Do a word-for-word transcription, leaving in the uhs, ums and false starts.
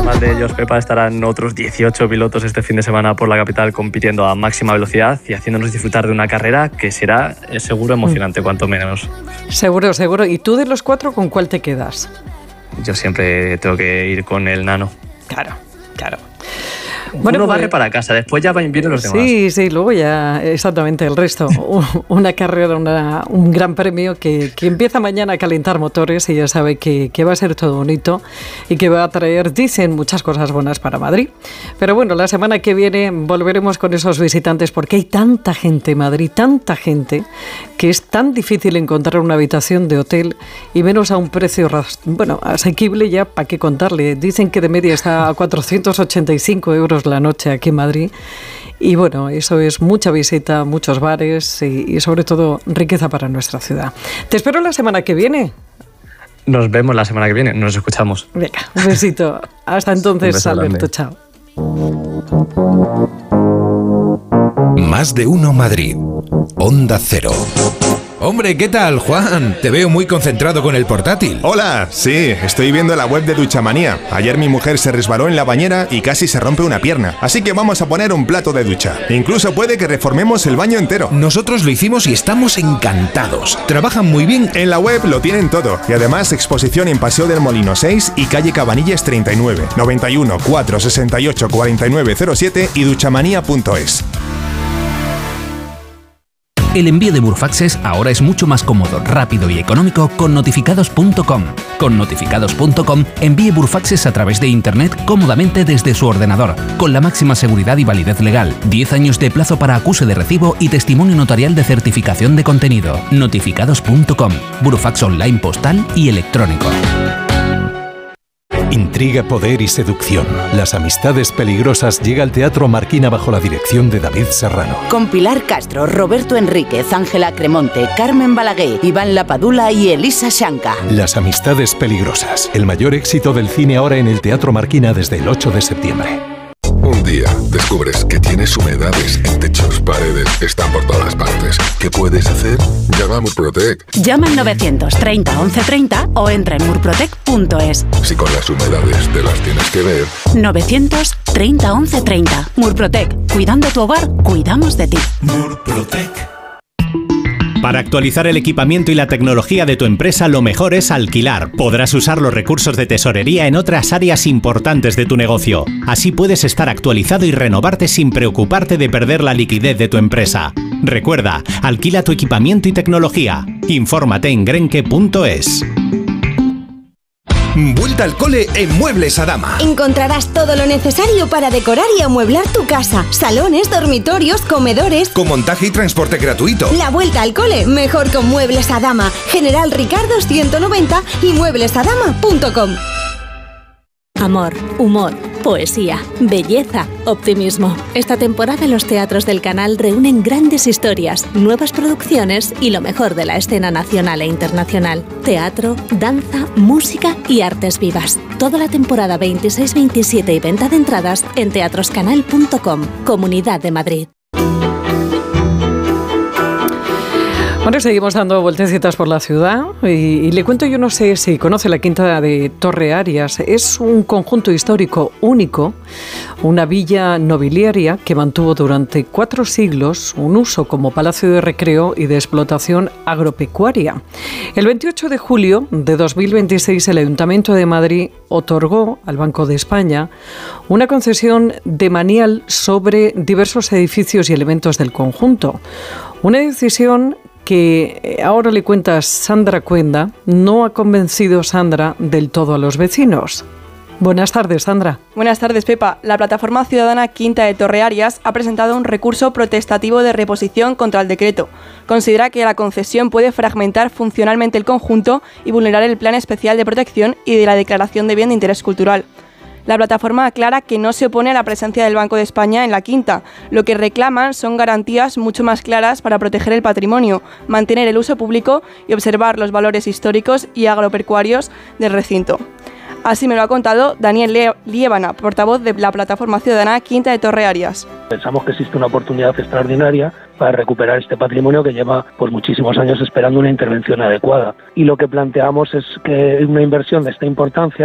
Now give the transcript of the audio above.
además de ellos, Pepa, estarán otros dieciocho pilotos este fin de semana por la capital compitiendo a máxima velocidad y haciéndonos disfrutar de una carrera que será eh, seguro emocionante, mm. cuanto menos. Seguro, seguro. ¿Y tú de los cuatro con cuál te quedas? Yo siempre tengo que ir con el Nano. Claro, claro. Bueno, uno pues, barre para casa, después ya vienen los demás. Sí, sí, luego ya exactamente el resto. Una carrera, una, un gran premio que, que empieza mañana a calentar motores y ya sabe que, que va a ser todo bonito y que va a traer, dicen, muchas cosas buenas para Madrid. Pero bueno, la semana que viene volveremos con esos visitantes porque hay tanta gente en Madrid, tanta gente, que es tan difícil encontrar una habitación de hotel y menos a un precio, bueno, asequible ya, ¿para qué contarle? Dicen que de media está a cuatrocientos ochenta y cinco euros la noche aquí en Madrid y bueno, eso es mucha visita, muchos bares y, y sobre todo riqueza para nuestra ciudad. Te espero la semana que viene. Nos vemos la semana que viene, nos escuchamos. Venga, un besito. Hasta entonces, Alberto, chao. Más de uno Madrid. Onda Cero. Hombre, ¿qué tal, Juan? Te veo muy concentrado con el portátil. Hola, sí, estoy viendo la web de Duchamanía. Ayer mi mujer se resbaló en la bañera y casi se rompe una pierna. Así que vamos a poner un plato de ducha. Incluso puede que reformemos el baño entero. Nosotros lo hicimos y estamos encantados. Trabajan muy bien. En la web lo tienen todo. Y además exposición en Paseo del Molino seis y calle Cabanillas treinta y nueve, noventa y uno, cuatro sesenta y ocho, cuarenta y nueve cero siete y duchamanía punto es. El envío de Burfaxes ahora es mucho más cómodo, rápido y económico con notificados punto com. Con notificados punto com envíe Burfaxes a través de Internet cómodamente desde su ordenador, con la máxima seguridad y validez legal, diez años de plazo para acuse de recibo y testimonio notarial de certificación de contenido. notificados punto com, Burfax online postal y electrónico. Intriga, poder y seducción. Las amistades peligrosas llega al Teatro Marquina bajo la dirección de David Serrano. Con Pilar Castro, Roberto Enríquez, Ángela Cremonte, Carmen Balaguer, Iván Lapadula y Elisa Shanka. Las amistades peligrosas. El mayor éxito del cine ahora en el Teatro Marquina desde el ocho de septiembre. Un día descubres que tienes humedades en techos, paredes, están por todas partes. ¿Qué puedes hacer? Llama a Murprotec. Llama al novecientos treinta once treinta o entra en murprotec punto es. Si con las humedades te las tienes que ver. novecientos treinta once treinta. Murprotec. Cuidando tu hogar, cuidamos de ti. Murprotec. Para actualizar el equipamiento y la tecnología de tu empresa, lo mejor es alquilar. Podrás usar los recursos de tesorería en otras áreas importantes de tu negocio. Así puedes estar actualizado y renovarte sin preocuparte de perder la liquidez de tu empresa. Recuerda, alquila tu equipamiento y tecnología. Infórmate en grenke punto es. Vuelta al cole en Muebles Adama. Encontrarás todo lo necesario para decorar y amueblar tu casa. Salones, dormitorios, comedores. Con montaje y transporte gratuito. La vuelta al cole, mejor con Muebles Adama. General Ricardo ciento noventa y muebles adama punto com. Amor, humor, poesía, belleza, optimismo. Esta temporada los teatros del canal reúnen grandes historias, nuevas producciones y lo mejor de la escena nacional e internacional. Teatro, danza, música y artes vivas. Toda la temporada veintiséis veintisiete y venta de entradas en teatroscanal punto com, Comunidad de Madrid. Bueno, seguimos dando vueltecitas por la ciudad y, y le cuento, yo no sé si conoce la Quinta de Torre Arias. Es un conjunto histórico único, una villa nobiliaria que mantuvo durante cuatro siglos un uso como palacio de recreo y de explotación agropecuaria. El veintiocho de julio de dos mil veintiséis, el Ayuntamiento de Madrid otorgó al Banco de España una concesión demanial sobre diversos edificios y elementos del conjunto. Una decisión que ahora le cuenta Sandra Cuenda, no ha convencido, Sandra, del todo a los vecinos. Buenas tardes, Sandra. Buenas tardes, Pepa. La plataforma ciudadana Quinta de Torre Arias ha presentado un recurso protestativo de reposición contra el decreto. Considera que la concesión puede fragmentar funcionalmente el conjunto y vulnerar el Plan Especial de Protección y de la Declaración de Bien de Interés Cultural. La plataforma aclara que no se opone a la presencia del Banco de España en la Quinta. Lo que reclaman son garantías mucho más claras para proteger el patrimonio, mantener el uso público y observar los valores históricos y agropecuarios del recinto. Así me lo ha contado Daniel Liébana, portavoz de la plataforma ciudadana Quinta de Torre Arias. Pensamos que existe una oportunidad extraordinaria para recuperar este patrimonio que lleva por muchísimos años esperando una intervención adecuada. Y lo que planteamos es que una inversión de esta importancia